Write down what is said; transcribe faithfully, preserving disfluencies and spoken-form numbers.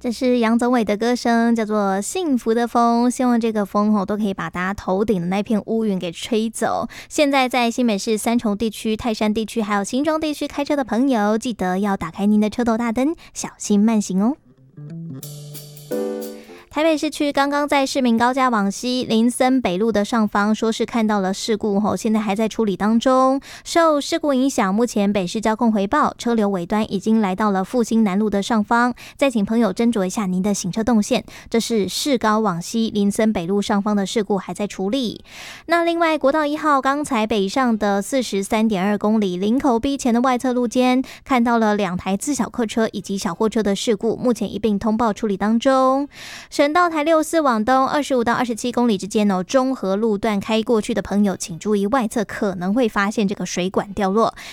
这是杨宗纬的歌声，叫做《幸福的风》，希望这个风哦都可以把大家头顶的那片乌云给吹走。现在在新北市三重地区、泰山地区还有新庄地区开车的朋友，记得要打开您的车头大灯，小心慢行哦。台北市区刚刚在市民高架往西林森北路的上方，说是看到了事故后，现在还在处理当中。受事故影响，目前北市交控回报，车流尾端已经来到了复兴南路的上方。再请朋友斟酌一下您的行车动线。这是市高往西林森北路上方的事故还在处理。那另外，国道一号刚才北上的四十三点二公里林口 B 前的外侧路间，看到了两台自小客车以及小货车的事故，目前一并通报处理当中。省道台六四往东二十五到二十七公里之间哦，中和路段开过去的朋友，请注意外侧可能会发现这个水管掉落。